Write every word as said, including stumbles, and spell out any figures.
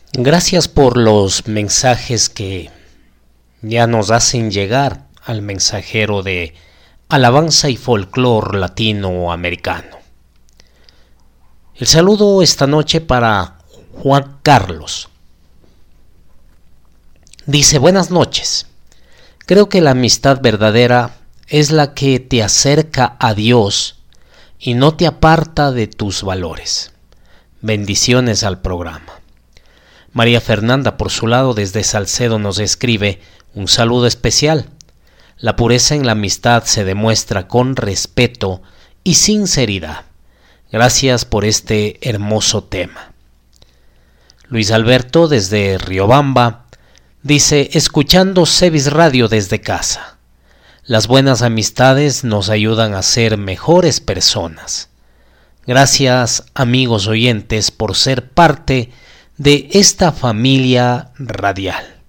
Gracias por los mensajes que ya nos hacen llegar al mensajero de Alabanza y Folclor Latinoamericano. El saludo esta noche para Juan Carlos. Dice: buenas noches. Creo que la amistad verdadera es la que te acerca a Dios y no te aparta de tus valores. Bendiciones al programa. María Fernanda, por su lado, desde Salcedo nos escribe un saludo especial. La pureza en la amistad se demuestra con respeto y sinceridad. Gracias por este hermoso tema. Luis Alberto, desde Riobamba, dice: escuchando Sevis Radio desde casa. Las buenas amistades nos ayudan a ser mejores personas. Gracias, amigos oyentes, por ser parte de esta familia radial.